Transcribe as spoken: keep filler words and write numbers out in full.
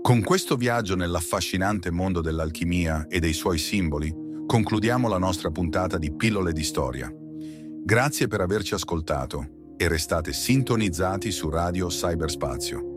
Con questo viaggio nell'affascinante mondo dell'alchimia e dei suoi simboli, concludiamo la nostra puntata di Pillole di Storia. Grazie per averci ascoltato e restate sintonizzati su Radio Cyberspazio.